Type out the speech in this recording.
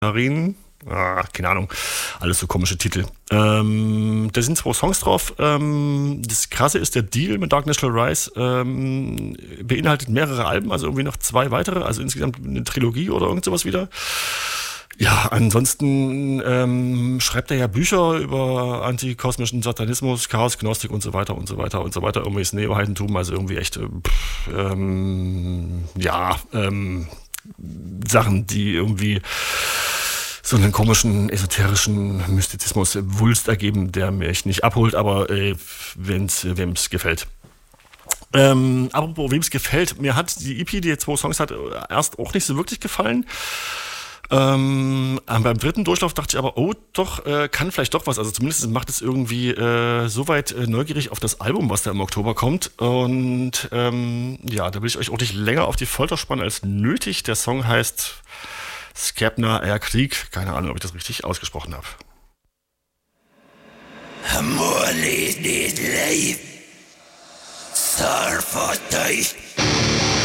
Keine Ahnung, alles so komische Titel. Da sind 2 Songs drauf. Das Krasse ist, der Deal mit Darkness Shall Rise beinhaltet mehrere Alben, also irgendwie noch 2 weitere, also insgesamt eine Trilogie oder irgend sowas wieder. Ja, ansonsten schreibt er ja Bücher über antikosmischen Satanismus, Chaos, Gnostik und so weiter und so weiter und so weiter. Irgendwelches Neo-Heidentum, also irgendwie echt, Sachen, die irgendwie so einen komischen, esoterischen Mystizismus Wulst ergeben, der mich nicht abholt, aber wem's gefällt. Apropos, wem's gefällt, mir hat die EP, die 2 Songs hat, erst auch nicht so wirklich gefallen. Beim 3. Durchlauf dachte ich aber, oh, doch, kann vielleicht doch was. Also zumindest macht es irgendwie soweit neugierig auf das Album, was da im Oktober kommt. Und da will ich euch auch nicht länger auf die Folter spannen als nötig. Der Song heißt Skepner Air Krieg. Keine Ahnung, ob ich das richtig ausgesprochen habe. Amor is life. Surf or taste.